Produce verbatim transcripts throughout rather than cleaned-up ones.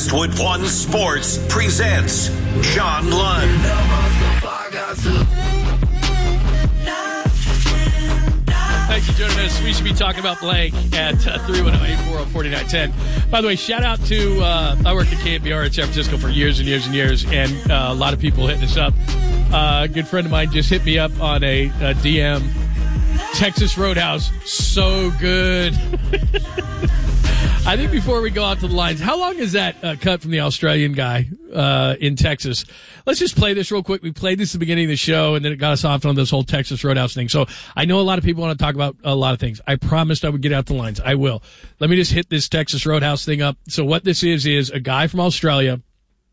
Westwood One Sports presents John Lund. Thanks for joining us. We should be talking about Blake at uh, three one zero, eight four zero, four nine one zero. By the way, shout out to, uh, I worked at K N B R in San Francisco for years and years and years, and uh, a lot of people hitting us up. Uh, a good friend of mine just hit me up on a, a D M. Texas Roadhouse, so good. I think before we go out to the lines, how long is that uh, cut from the Australian guy uh, in Texas? Let's just play this real quick. We played this at the beginning of the show, and then it got us off on this whole Texas Roadhouse thing. So I know a lot of people want to talk about a lot of things. I promised I would get out the lines. I will. Let me just hit this Texas Roadhouse thing up. So what this is is a guy from Australia.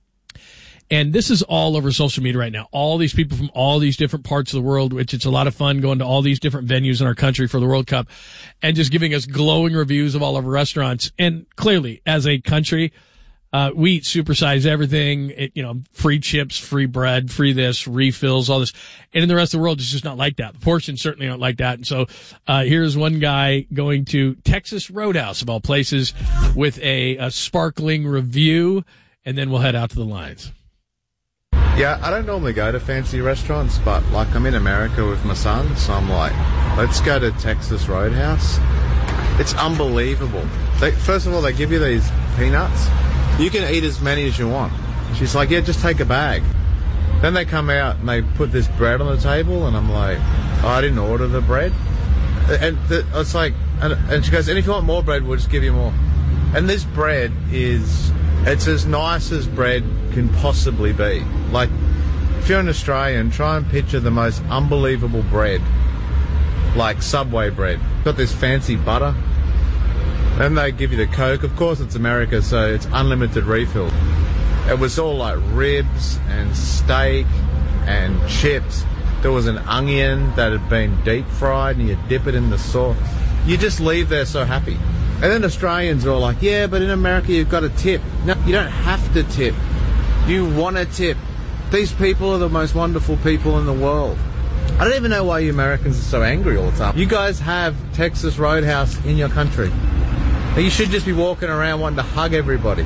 And this is all over social media right now. All these people from all these different parts of the world, which it's a lot of fun going to all these different venues in our country for the World Cup and just giving us glowing reviews of all of our restaurants. And clearly, as a country, uh, we eat supersize everything, it, you know, free chips, free bread, free this, refills, all this. And in the rest of the world, it's just not like that. The portions certainly aren't like that. And so, uh, here's one guy going to Texas Roadhouse, of all places, with a, a sparkling review, and then we'll head out to the lines. Yeah, I don't normally go to fancy restaurants, but like I'm in America with my son, so I'm like, let's go to Texas Roadhouse. It's unbelievable. They, first of all, they give you these peanuts. You can eat as many as you want. She's like, yeah, just take a bag. Then they come out and they put this bread on the table, and I'm like, oh, I didn't order the bread. And the, it's like, and, and she goes, and if you want more bread, we'll just give you more. And this bread is, it's as nice as bread can possibly be. Like, if you're an Australian, try and picture the most unbelievable bread, like Subway bread. Got this fancy butter. Then they give you the Coke. Of course, it's America, so it's unlimited refill. It was all like ribs and steak and chips. There was an onion that had been deep fried, and you dip it in the sauce. You just leave there so happy. And then Australians are all like, yeah, but in America you've got to tip. No, you don't have to tip. You want to tip. These people are the most wonderful people in the world. I don't even know why you Americans are so angry all the time. You guys have Texas Roadhouse in your country. You should just be walking around wanting to hug everybody.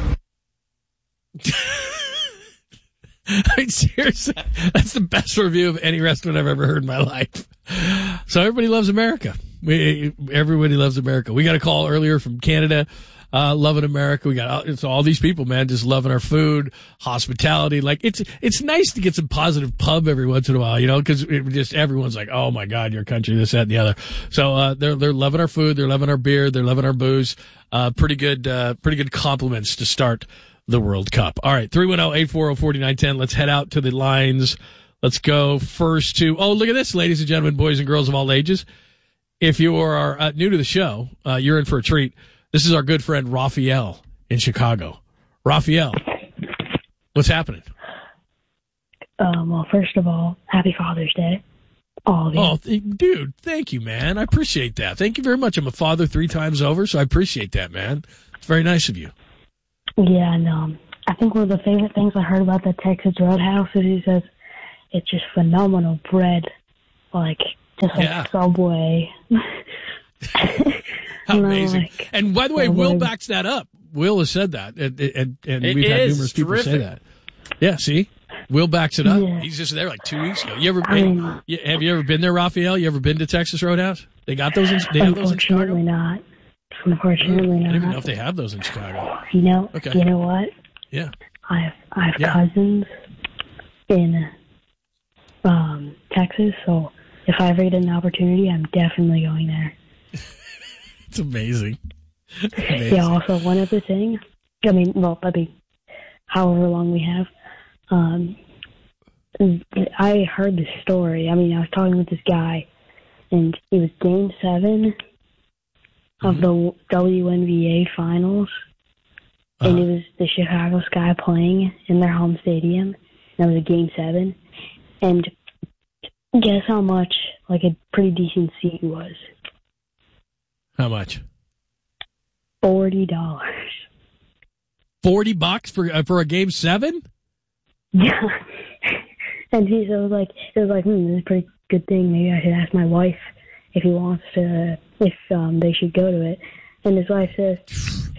I mean, seriously, that's the best review of any restaurant I've ever heard in my life. So everybody loves America. We, everybody loves America. We got a call earlier from Canada, uh, loving America. We got, it's all these people, man, just loving our food, hospitality. Like, it's, it's nice to get some positive pub every once in a while, you know, cause it just, everyone's like, oh my God, your country, this, that, and the other. So, uh, they're, they're loving our food. They're loving our beer. They're loving our booze. Uh, pretty good, uh, pretty good compliments to start the World Cup. All right. three one zero, eight four zero, four nine one zero. Let's head out to the lines. Let's go first to, oh, look at this, ladies and gentlemen, boys and girls of all ages. If you are uh, new to the show, uh, you're in for a treat. This is our good friend Raphael in Chicago. Raphael, what's happening? Um, well, first of all, happy Father's Day. All of you. Oh, th- dude, thank you, man. I appreciate that. Thank you very much. I'm a father three times over, so I appreciate that, man. It's very nice of you. Yeah, and um, I think one of the favorite things I heard about the Texas Roadhouse is he says it's just phenomenal bread, like just like yeah. Subway. How amazing. Like, and by the way, Subway. Will backs that up. Will has said that, and, and, and It we've had is numerous people terrific. say that. Yeah, see? Will backs it up. Yeah. He's just there like two weeks ago. You ever I mean, you- have you ever been there, Raphael? You ever been to Texas Roadhouse? They got those in, they have those in Chicago? Unfortunately not. Unfortunately I not. don't even know if they have those in Chicago. You know, Okay. you know what? Yeah. I have I have Yeah. cousins in um, Texas, so if I ever get an opportunity, I'm definitely going there. It's amazing. amazing. Yeah. Also, one other thing. I mean, well, I mean, however long we have. Um, I heard this story. I mean, I was talking with this guy, and it was Game Seven of Mm-hmm. the W N B A Finals. And Uh-huh. it was the Chicago Sky playing in their home stadium. That was a game seven. And guess how much, like, a pretty decent seat was? How much? forty dollars. Forty bucks for uh, for a game seven? Yeah. And he so it was like, it was like, hmm, this is a pretty good thing. Maybe I should ask my wife if he wants to, if um, they should go to it. And his wife says,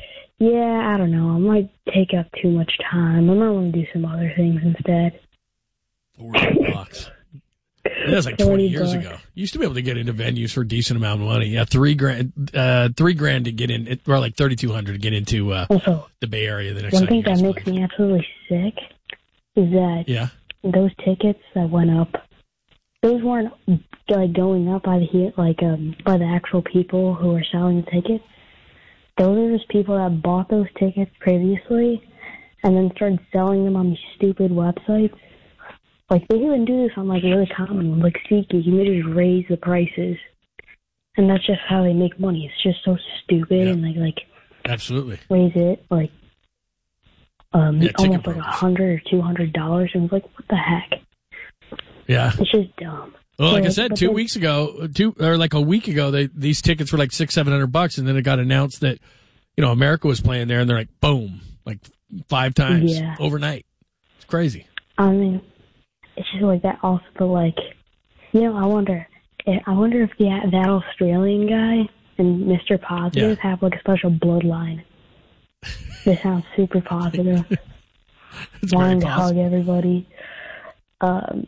Yeah, I don't know. I might take up too much time. I might want to do some other things instead. Forty bucks. That was like twenty years ago. You used to be able to get into venues for a decent amount of money. Yeah, three grand, uh, three grand to get in, or like thirty-two hundred to get into uh, also, the Bay Area the next one time thing that makes play. me absolutely sick is that yeah. those tickets that went up, those weren't like going up by the like um by the actual people who are selling the tickets. Those are just people that bought those tickets previously and then started selling them on these stupid websites. Like, they even do this on, like, really common ones, like SeatGeek. You can just raise the prices. And that's just how they make money. It's just so stupid, yeah. and they, like, absolutely raise it, like, um, yeah, almost like a hundred or two hundred dollars. And it's like, what the heck? Yeah. It's just dumb. Well, like so, I said, two then, weeks ago, two or like a week ago, they these tickets were like six, seven hundred bucks, and then it got announced that, you know, America was playing there, and they're like, boom, like five times yeah. overnight. It's crazy. I mean, it's just like that. Also, but like, you know, I wonder, I wonder if the that Australian guy and Mister Positive yeah. have like a special bloodline. They sound super positive, wanting to hug everybody. Um,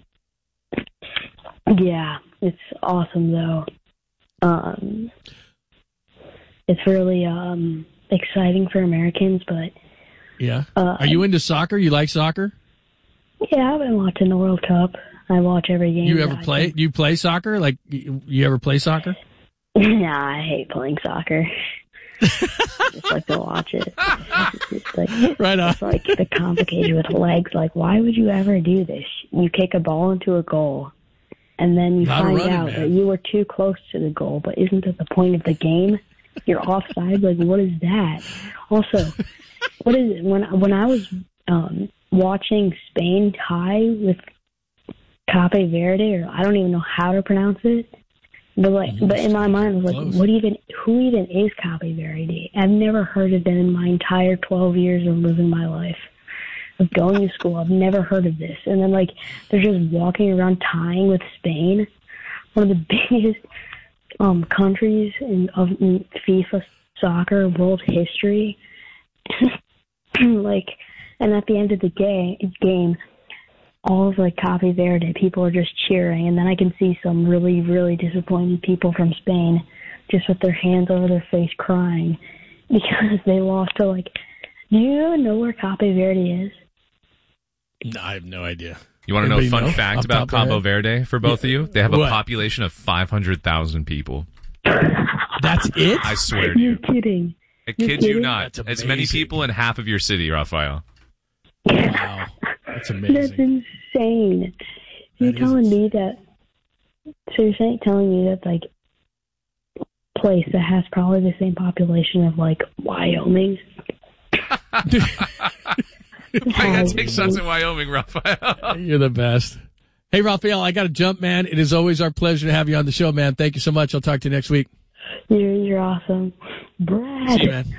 yeah, it's awesome though. Um, it's really um exciting for Americans, but yeah. Uh, Are you into soccer? You like soccer? Yeah, I've been watching the World Cup. I watch every game. You ever play? Do you play soccer? Like, you, you ever play soccer? Nah, I hate playing soccer. I just like to watch it. It's just like, right on. It's like the complicated with legs. Like, why would you ever do this? You kick a ball into a goal, and then you find running, out man. that you were too close to the goal. But isn't that the point of the game? You're offside. Like, what is that? Also, what is it? When when I was um, watching Spain tie with Cape Verde, or I don't even know how to pronounce it. But like, but in my mind, I was like, Close. what even? Who even is Cape Verde? I've never heard of them in my entire twelve years of living my life, of going to school. I've never heard of this. And then like, they're just walking around tying with Spain, one of the biggest um countries in of in FIFA soccer world history. Like, and at the end of the game, game. all of like Cape Verde, people are just cheering, and then I can see some really, really disappointed people from Spain just with their hands over their face crying because they lost to like, do you even know where Cape Verde is? No, I have no idea. You want to know a Anybody fun know? fact Off about top of Cabo their head? Verde for both Yeah. of you? They have a What? population of five hundred thousand people. That's it? I swear to You're you. kidding. I You're kid you kidding? not. That's As many amazing. people in half of your city, Raphael. Wow. That's That's amazing. insane. You're That is telling me insane. that, so you're saying, telling me that like place that has probably the same population of like Wyoming. I gotta take shots in Wyoming, Raphael. You're the best. Hey, Raphael, I got to jump, man. It is always our pleasure to have you on the show, man. Thank you so much. I'll talk to you next week. You're you're awesome, Brad. See you, man.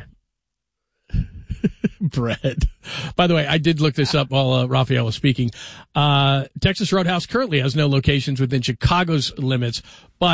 Bread. By the way, I did look this up while uh, Raphael was speaking. Uh, Texas Roadhouse currently has no locations within Chicago's limits, but